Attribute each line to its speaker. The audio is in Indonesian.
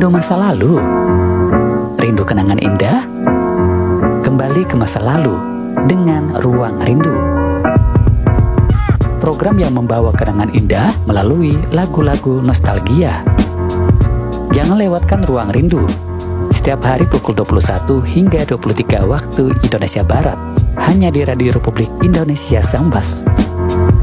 Speaker 1: Rindu masa lalu? Rindu kenangan indah? Kembali ke masa lalu dengan Ruang Rindu. Program yang membawa kenangan indah melalui lagu-lagu nostalgia. Jangan lewatkan Ruang Rindu. Setiap hari pukul 21 hingga 23 waktu Indonesia Barat. Hanya di Radio Republik Indonesia Sambas.